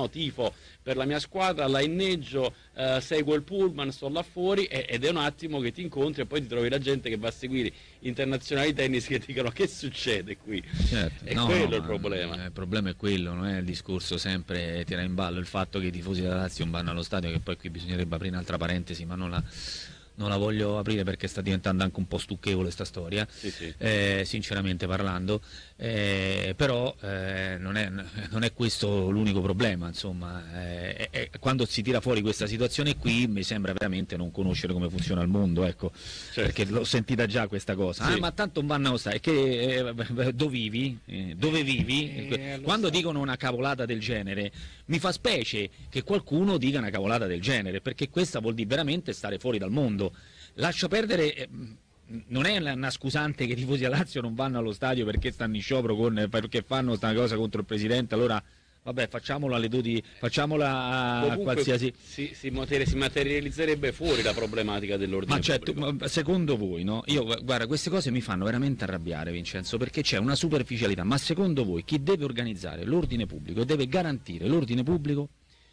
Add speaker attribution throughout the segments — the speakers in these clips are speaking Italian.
Speaker 1: no, tifo per la mia squadra, la inneggio, seguo il pullman, sto là fuori ed è un attimo che ti incontri e poi ti trovi la gente che va a seguire internazionali tennis che dicono che succede qui.
Speaker 2: Certo.
Speaker 1: È quello il problema.
Speaker 2: Il problema è quello, non è il discorso sempre tirare in ballo il fatto che i tifosi della Lazio non vanno allo stadio, che poi qui bisognerebbe aprire un'altra parentesi, ma non la voglio aprire perché sta diventando anche un po' stucchevole sta storia,
Speaker 1: sì.
Speaker 2: sinceramente parlando, però non è questo l'unico problema, insomma, quando si tira fuori questa situazione qui mi sembra veramente non conoscere come funziona il mondo, ecco, certo. Perché l'ho sentita già questa cosa, sì. Ma tanto non vanno a stare, che dove vivi? Dove vivi? Quando dicono una cavolata del genere mi fa specie che qualcuno dica una cavolata del genere, perché questa vuol dire veramente stare fuori dal mondo. Lascia perdere, non è una scusante che i tifosi a Lazio non vanno allo stadio perché stanno in sciopero perché fanno sta cosa contro il presidente, allora vabbè, facciamola alle 12, facciamola a qualsiasi.
Speaker 1: Si materializzerebbe fuori la problematica dell'ordine pubblico.
Speaker 2: Ma secondo voi, no? Io guarda, queste cose mi fanno veramente arrabbiare, Vincenzo, perché c'è una superficialità, ma secondo voi chi deve organizzare l'ordine pubblico e deve garantire l'ordine pubblico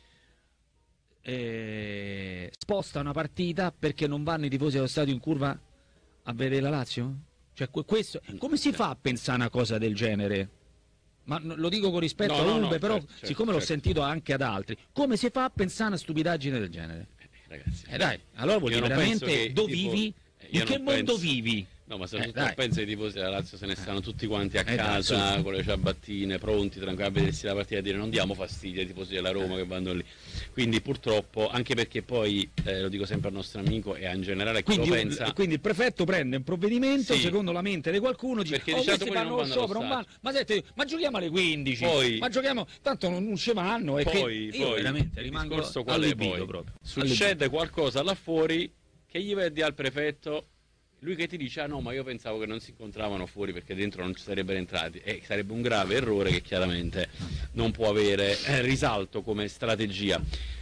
Speaker 2: sposta una partita perché non vanno i tifosi allo stadio in curva a vedere la Lazio? Cioè, questo, come si fa a pensare una cosa del genere? Ma lo dico con rispetto a Uber, però certo, siccome l'ho sentito anche ad altri, come si fa a pensare una stupidaggine del genere?
Speaker 1: Ragazzi,
Speaker 2: dai, allora vuol dire veramente dove vivi? In che mondo vivi?
Speaker 1: No, ma se non penso ai tifosi della Lazio se ne stanno tutti quanti a casa con le ciabattine, pronti, tranquilli a vedersi la partita e dire non diamo fastidio ai tifosi della Roma che vanno lì. Quindi purtroppo, anche perché poi, lo dico sempre al nostro amico e in generale a chi lo pensa...
Speaker 2: Quindi il prefetto prende un provvedimento, secondo la mente di qualcuno, dice questi vanno allo sciopero, ma giochiamo alle 15,
Speaker 1: poi,
Speaker 2: ma giochiamo, tanto non ci vanno. E
Speaker 1: poi
Speaker 2: veramente rimango allibito proprio.
Speaker 1: Succede qualcosa là fuori che gli vedi al prefetto... Lui che ti dice, no, ma io pensavo che non si incontravano fuori perché dentro non ci sarebbero entrati, e sarebbe un grave errore che chiaramente non può avere risalto come strategia.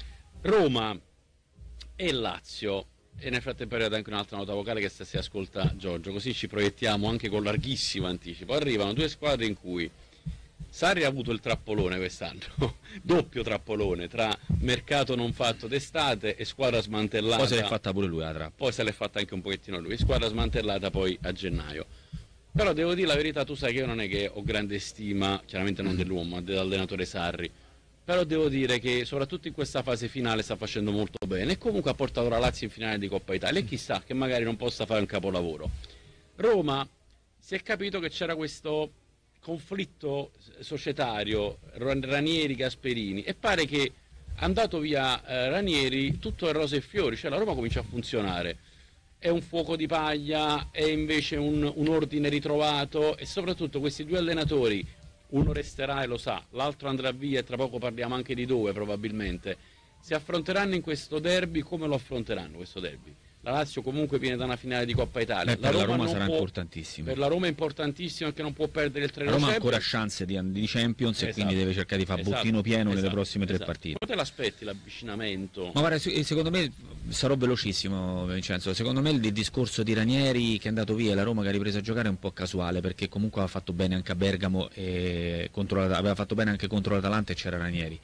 Speaker 1: Roma e Lazio, e nel frattempo è arrivata anche un'altra nota vocale che si ascolta Giorgio, così ci proiettiamo anche con larghissimo anticipo. Arrivano due squadre in cui Sarri ha avuto il trappolone quest'anno, doppio trappolone tra mercato non fatto d'estate e squadra smantellata.
Speaker 2: Poi se l'è fatta pure lui la trappola.
Speaker 1: Poi se l'è fatta anche un pochettino lui, squadra smantellata poi a gennaio. Però devo dire la verità, tu sai che io non è che ho grande stima, chiaramente non dell'uomo, ma dell'allenatore Sarri, però devo dire che soprattutto in questa fase finale sta facendo molto bene e comunque ha portato la Lazio in finale di Coppa Italia e chissà che magari non possa fare un capolavoro. Roma, si è capito che c'era questo conflitto societario Ranieri-Gasperini e pare che andato via Ranieri tutto è rose e fiori, cioè la Roma comincia a funzionare, è un fuoco di paglia, è invece un ordine ritrovato e soprattutto questi due allenatori, uno resterà e lo sa, l'altro andrà via e tra poco parliamo anche di dove probabilmente, si affronteranno in questo derby come lo affronteranno questo derby. La Lazio comunque viene da una finale di Coppa Italia.
Speaker 2: Per la Roma sarà importantissimo.
Speaker 1: Per la Roma è importantissimo perché non può perdere il 3-0.
Speaker 2: La Roma ha ancora chance di Champions e quindi deve cercare di fare bottino pieno nelle prossime 3 partite.
Speaker 1: Come te l'aspetti l'avvicinamento?
Speaker 2: Ma guarda, secondo me sarò velocissimo, Vincenzo. Secondo me il discorso di Ranieri che è andato via e la Roma che ha ripreso a giocare è un po' casuale, perché comunque aveva fatto bene anche a Bergamo e aveva fatto bene anche contro l'Atalanta e c'era Ranieri.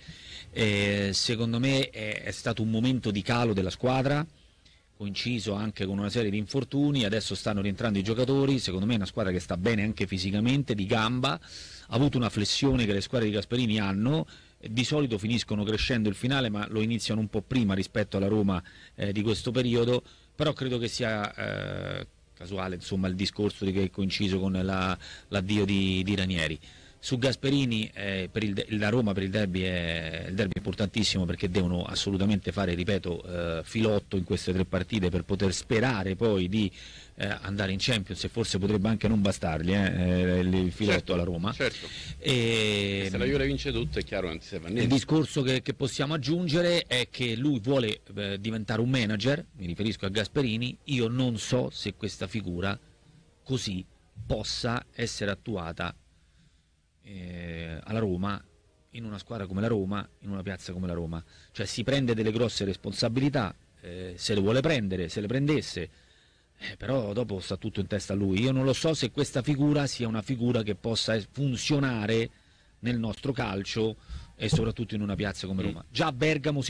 Speaker 2: Secondo me è stato un momento di calo della squadra, coinciso anche con una serie di infortuni, adesso stanno rientrando i giocatori, secondo me è una squadra che sta bene anche fisicamente, di gamba, ha avuto una flessione che le squadre di Gasperini hanno, di solito finiscono crescendo il finale ma lo iniziano un po' prima rispetto alla Roma di questo periodo, però credo che sia casuale insomma il discorso che è coinciso con l'addio di Ranieri. Su Gasperini la Roma per il derby è importantissimo perché devono assolutamente fare, ripeto, filotto in queste 3 partite per poter sperare poi di andare in Champions, e forse potrebbe anche non bastargli il filotto, certo, alla Roma.
Speaker 1: Certo. Se la Juve vince tutto è chiaro che non ti serve a niente.
Speaker 2: Il discorso che possiamo aggiungere è che lui vuole diventare un manager, mi riferisco a Gasperini, io non so se questa figura così possa essere attuata alla Roma, in una squadra come la Roma, in una piazza come la Roma, cioè si prende delle grosse responsabilità, se le vuole prendere, se le prendesse, però dopo sta tutto in testa a lui. Io non lo so se questa figura sia una figura che possa funzionare nel nostro calcio e soprattutto in una piazza come Roma. Già a Bergamo